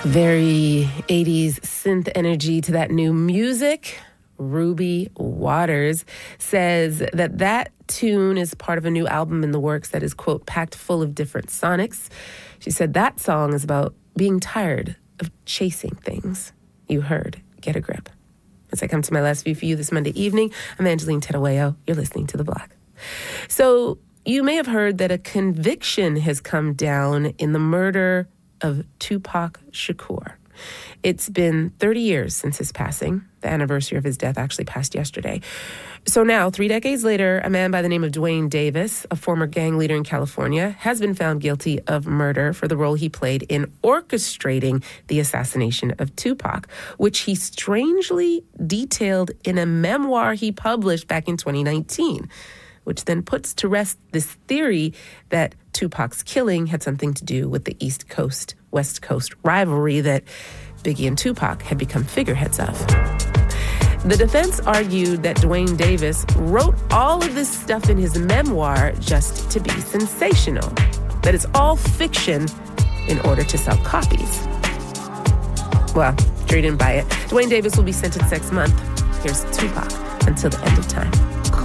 Very 80s synth energy to that new music. Ruby Waters says that tune is part of a new album in the works that is, quote, packed full of different sonics. She said that song is about being tired of chasing things. You heard Get a Grip. As I come to my last view for you this Monday evening, I'm Angeline Tedaweo. You're listening to The Block. So you may have heard that a conviction has come down in the murder of Tupac Shakur. It's been 30 years since his passing. The anniversary of his death actually passed yesterday. So now, 3 decades later, a man by the name of Duane Davis, a former gang leader in California, has been found guilty of murder for the role he played in orchestrating the assassination of Tupac, which he strangely detailed in a memoir he published back in 2019, which then puts to rest this theory that Tupac's killing had something to do with the East Coast-West Coast rivalry that Biggie and Tupac had become figureheads of. The defense argued that Duane Davis wrote all of this stuff in his memoir just to be sensational, that it's all fiction in order to sell copies. Well, jury didn't buy it. Duane Davis will be sentenced next month. Here's Tupac, Until the End of Time.